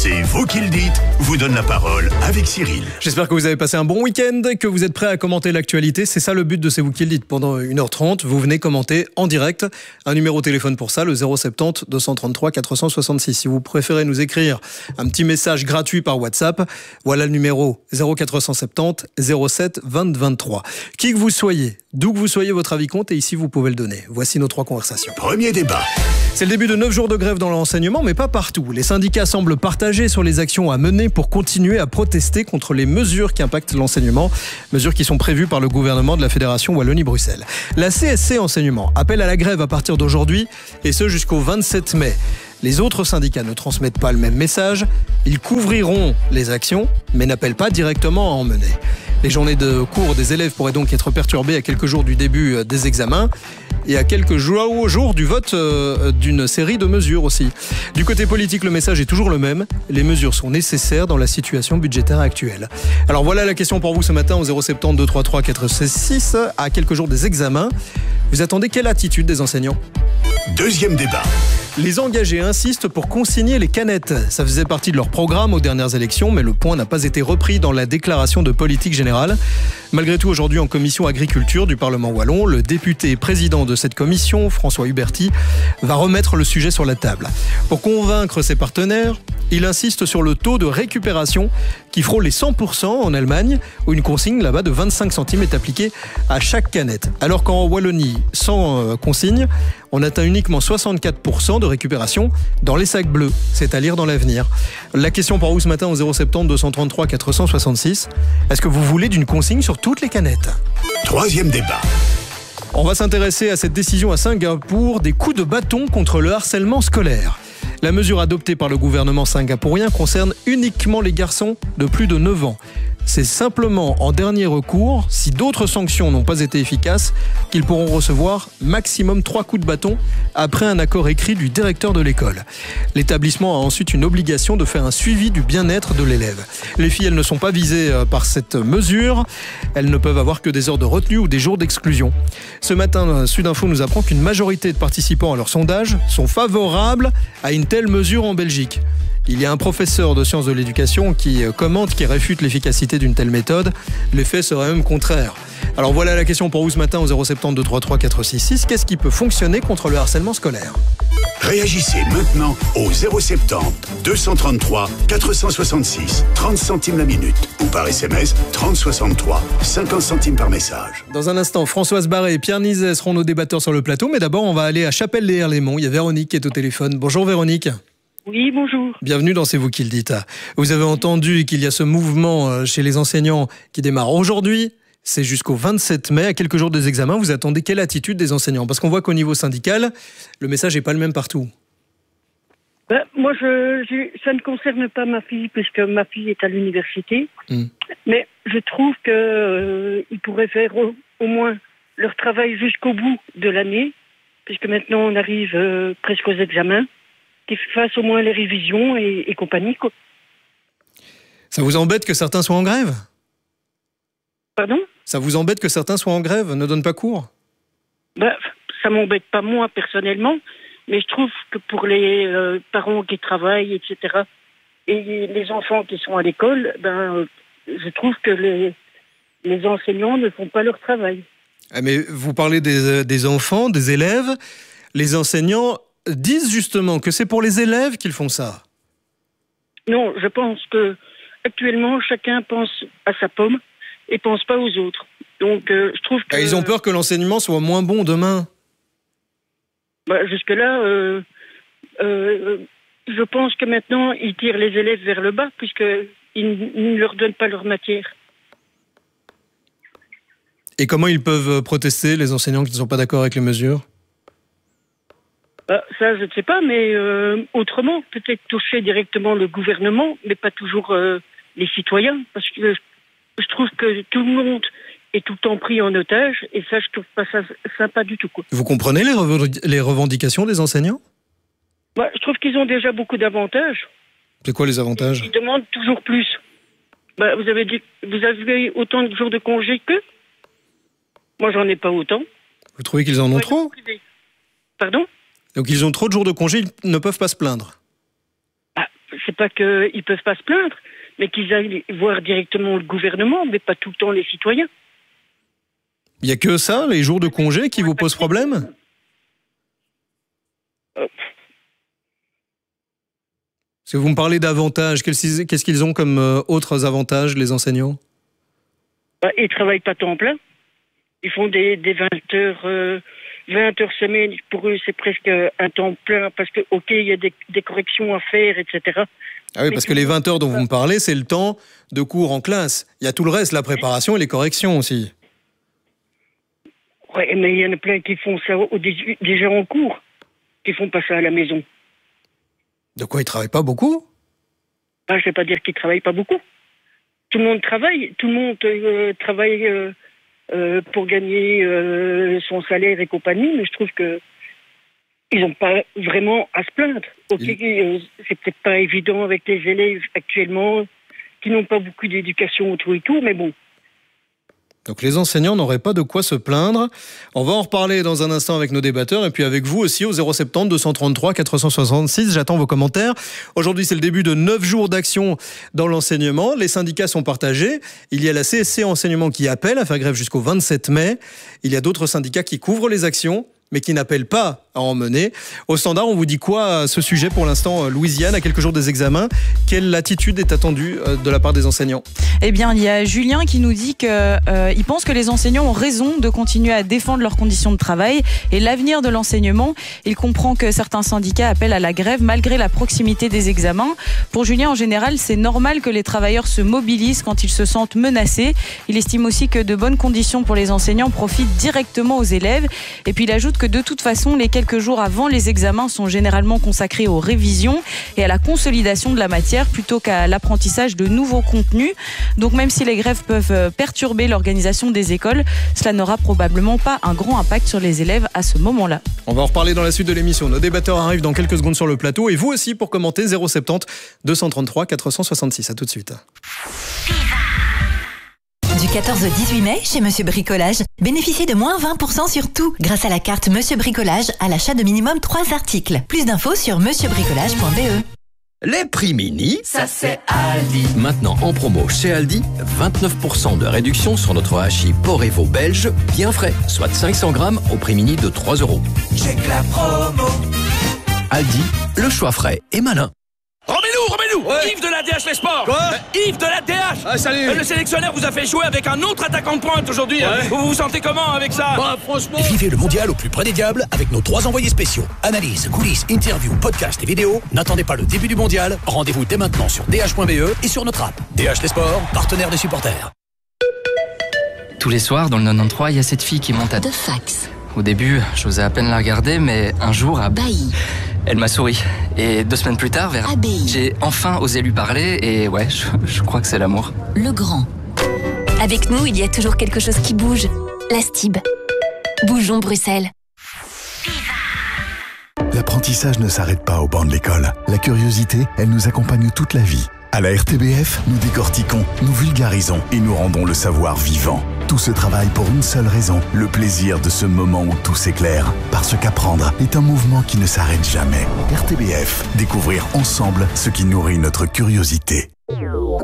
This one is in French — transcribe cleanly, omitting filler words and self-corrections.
C'est vous qui le dites, vous donne la parole avec Cyril. J'espère que vous avez passé un bon week-end, que vous êtes prêts à commenter l'actualité. C'est ça le but de C'est vous qui le dites. Pendant 1h30, vous venez commenter en direct. Un numéro de téléphone pour ça, le 070 233 466. Si vous préférez nous écrire un petit message gratuit par WhatsApp, voilà le numéro 0470 07 20 23. Qui que vous soyez, d'où que vous soyez, votre avis compte et ici vous pouvez le donner. Voici nos 3 conversations. Premier débat. C'est le début de 9 jours de grève dans l'enseignement, mais pas partout. Les syndicats semblent partagés sur les actions à mener pour continuer à protester contre les mesures qui impactent l'enseignement, mesures qui sont prévues par le gouvernement de la Fédération Wallonie-Bruxelles. La CSC Enseignement appelle à la grève à partir d'aujourd'hui, et ce jusqu'au 27 mai. Les autres syndicats ne transmettent pas le même message. Ils couvriront les actions, mais n'appellent pas directement à en mener. Les journées de cours des élèves pourraient donc être perturbées à quelques jours du début des examens et à quelques jours du vote d'une série de mesures aussi. Du côté politique, le message est toujours le même. Les mesures sont nécessaires dans la situation budgétaire actuelle. Alors voilà la question pour vous ce matin au 070 233 466. À quelques jours des examens, vous attendez quelle attitude des enseignants ? Deuxième débat. Les engagés insistent pour consigner les canettes. Ça faisait partie de leur programme aux dernières élections, mais le point n'a pas été repris dans la déclaration de politique générale. Malgré tout, aujourd'hui en commission agriculture du Parlement wallon, le député et président de cette commission, François Huberty, va remettre le sujet sur la table. Pour convaincre ses partenaires, il insiste sur le taux de récupération qui frôle les 100% en Allemagne, où une consigne là-bas de 25 centimes est appliquée à chaque canette. Alors qu'en Wallonie, sans consigne, on atteint uniquement 64% de récupération dans les sacs bleus. C'est à lire dans l'avenir. La question pour vous ce matin au 070 233 466. Est-ce que vous voulez d'une consigne sur toutes les canettes ? Troisième débat. On va s'intéresser à cette décision à Singapour des coups de bâton contre le harcèlement scolaire. La mesure adoptée par le gouvernement singapourien concerne uniquement les garçons de plus de 9 ans. C'est simplement en dernier recours, si d'autres sanctions n'ont pas été efficaces, qu'ils pourront recevoir maximum 3 coups de bâton après un accord écrit du directeur de l'école. L'établissement a ensuite une obligation de faire un suivi du bien-être de l'élève. Les filles, elles ne sont pas visées par cette mesure. Elles ne peuvent avoir que des heures de retenue ou des jours d'exclusion. Ce matin, Sudinfo nous apprend qu'une majorité de participants à leur sondage sont favorables à une telle mesure en Belgique. Il y a un professeur de sciences de l'éducation qui commente, qui réfute l'efficacité d'une telle méthode. L'effet serait même contraire. Alors voilà la question pour vous ce matin au 070 233 466. Qu'est-ce qui peut fonctionner contre le harcèlement scolaire ? Réagissez maintenant au 070 233 466, 30 centimes la minute. Ou par SMS, 3063, 50 centimes par message. Dans un instant, Françoise Barré et Pierre Nizet seront nos débatteurs sur le plateau. Mais d'abord, on va aller à Chapelle-les-Herlémont. Il y a Véronique qui est au téléphone. Bonjour Véronique. Oui, bonjour. Bienvenue dans C'est vous qui le dites. Vous avez entendu qu'il y a ce mouvement chez les enseignants qui démarre aujourd'hui. C'est jusqu'au 27 mai, à quelques jours des examens. Vous attendez quelle attitude des enseignants ? Parce qu'on voit qu'au niveau syndical, le message n'est pas le même partout. Moi, ça ne concerne pas ma fille, puisque ma fille est à l'université. Mais je trouve qu'ils pourraient faire au moins leur travail jusqu'au bout de l'année, puisque maintenant on arrive presque aux examens. Qu'ils fassent au moins les révisions et compagnie, quoi. Ça vous embête que certains soient en grève ? Pardon ? Ça vous embête que certains soient en grève, ne donnent pas cours ? Ça m'embête pas moi, personnellement, mais je trouve que pour les parents qui travaillent, etc., et les enfants qui sont à l'école, je trouve que les enseignants ne font pas leur travail. Mais vous parlez des enfants, des élèves. Les enseignants disent justement que c'est pour les élèves qu'ils font ça. Non, je pense que actuellement chacun pense à sa pomme et pense pas aux autres. Donc je trouve que ils ont peur que l'enseignement soit moins bon demain. Jusque-là, je pense que maintenant ils tirent les élèves vers le bas puisqu'ils ne leur donnent pas leur matière. Et comment ils peuvent protester, les enseignants qui ne sont pas d'accord avec les mesures ? Ça, je ne sais pas, mais autrement, peut-être toucher directement le gouvernement, mais pas toujours les citoyens, parce que je trouve que tout le monde est tout le temps pris en otage, et ça, je trouve pas ça sympa du tout, quoi. Vous comprenez les revendications des enseignants ? Je trouve qu'ils ont déjà beaucoup d'avantages. C'est quoi les avantages ? Ils demandent toujours plus. Vous avez autant de jours de congé qu'eux ? Moi, j'en ai pas autant. Vous trouvez qu'ils en ont trop ? Pardon ? Donc ils ont trop de jours de congé, ils ne peuvent pas se plaindre. c'est pas qu'ils peuvent pas se plaindre, mais qu'ils aillent voir directement le gouvernement, mais pas tout le temps les citoyens. Il n'y a que ça, les jours de congé, qui vous posent problème ? Parce que vous me parlez d'avantages. Qu'est-ce qu'ils ont comme autres avantages, les enseignants ? Ils ne travaillent pas temps plein. Ils font des 20 heures semaine. Pour eux, c'est presque un temps plein parce que, ok, il y a des corrections à faire, etc. Ah oui, parce que les 20 heures dont vous me parlez, c'est le temps de cours en classe. Il y a tout le reste, la préparation et les corrections aussi. Oui, mais il y en a plein qui font ça déjà en cours, qui font pas ça à la maison. De quoi, ils travaillent pas beaucoup ? Je ne vais pas dire qu'ils travaillent pas beaucoup. Tout le monde travaille. Tout le monde travaille pour gagner son salaire et compagnie, mais je trouve que ils n'ont pas vraiment à se plaindre. Ok, c'est peut-être pas évident avec les élèves actuellement qui n'ont pas beaucoup d'éducation autour et tout, mais bon. Donc les enseignants n'auraient pas de quoi se plaindre. On va en reparler dans un instant avec nos débatteurs et puis avec vous aussi au 070 233 466. J'attends vos commentaires. Aujourd'hui, c'est le début de 9 jours d'action dans l'enseignement. Les syndicats sont partagés. Il y a la CSC Enseignement qui appelle à faire grève jusqu'au 27 mai. Il y a d'autres syndicats qui couvrent les actions, mais qui n'appellent pas à en mener. Au standard, on vous dit quoi à ce sujet pour l'instant, Louisiane, à quelques jours des examens? Quelle attitude est attendue de la part des enseignants? Eh bien, il y a Julien qui nous dit qu'il pense que les enseignants ont raison de continuer à défendre leurs conditions de travail et l'avenir de l'enseignement. Il comprend que certains syndicats appellent à la grève malgré la proximité des examens. Pour Julien, en général, c'est normal que les travailleurs se mobilisent quand ils se sentent menacés. Il estime aussi que de bonnes conditions pour les enseignants profitent directement aux élèves. Et puis, il ajoute que de toute façon, les quelques jours avant les examens sont généralement consacrés aux révisions et à la consolidation de la matière plutôt qu'à l'apprentissage de nouveaux contenus. Donc même si les grèves peuvent perturber l'organisation des écoles, cela n'aura probablement pas un grand impact sur les élèves à ce moment-là. On va en reparler dans la suite de l'émission. Nos débatteurs arrivent dans quelques secondes sur le plateau et vous aussi pour commenter 070 233 466. À tout de suite. Du 14 au 18 mai, chez Monsieur Bricolage, bénéficiez de moins 20% sur tout grâce à la carte Monsieur Bricolage à l'achat de minimum 3 articles. Plus d'infos sur monsieurbricolage.be. Les prix mini, ça c'est Aldi. Maintenant en promo chez Aldi, 29% de réduction sur notre hachis Porc-Evo belge, bien frais, soit 500 grammes au prix mini de 3 €. Check la promo. Aldi, le choix frais et malin. Remets-nous ouais. Yves de la DH Les Sports. Quoi? Yves de la DH. Ah, salut. Le sélectionneur vous a fait jouer avec un autre attaquant de pointe aujourd'hui. Ouais. Vous vous sentez comment avec ça? Bah, franchement... Vivez le mondial au plus près des diables avec nos 3 envoyés spéciaux. Analyse, coulisses, interviews, podcasts et vidéos. N'attendez pas le début du mondial. Rendez-vous dès maintenant sur dh.be et sur notre app. DH Les Sports, partenaire des supporters. Tous les soirs, dans le 93, il y a cette fille qui monte à... De fax. Au début, j'osais à peine la regarder, mais un jour... Bailly. Elle m'a souri. Et 2 semaines plus tard, j'ai enfin osé lui parler et ouais, je crois que c'est l'amour. Le Grand. Avec nous, il y a toujours quelque chose qui bouge. La Stib. Bougeons Bruxelles. L'apprentissage ne s'arrête pas au banc de l'école. La curiosité, elle nous accompagne toute la vie. À la RTBF, nous décortiquons, nous vulgarisons et nous rendons le savoir vivant. Tout ce travail pour une seule raison, le plaisir de ce moment où tout s'éclaire. Parce qu'apprendre est un mouvement qui ne s'arrête jamais. RTBF, découvrir ensemble ce qui nourrit notre curiosité.